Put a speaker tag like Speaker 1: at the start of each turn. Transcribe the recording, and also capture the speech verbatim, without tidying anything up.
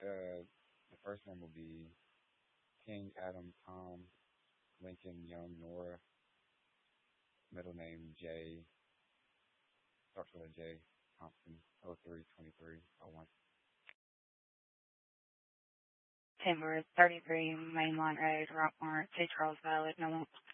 Speaker 1: Uh, the first one will be King Adam Tom Lincoln Young Nora. Middle name J. Starts with a J. Thompson. Oh three twenty three oh one.
Speaker 2: Timber, thirty-three Mainline Road, Rockmart, Two Charles Valley, no